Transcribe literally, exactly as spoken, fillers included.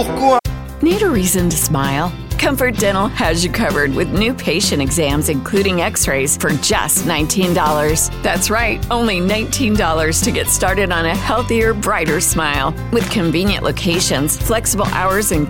Pourquoi? Need a reason to smile? Comfort Dental has you covered with new patient exams, including x-rays, for just nineteen dollars. That's right, only nineteen dollars to get started on a healthier, brighter smile. With convenient locations, flexible hours, and